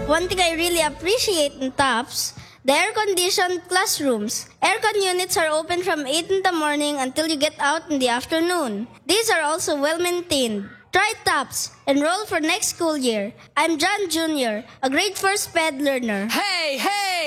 One thing I really appreciate in TOPS, the air-conditioned classrooms. Aircon units are open from 8 in the morning until you get out in the afternoon. These are also well-maintained. Try TOPS. Enroll for next school year. I'm John Jr., a grade 4 SPED learner. Hey, hey!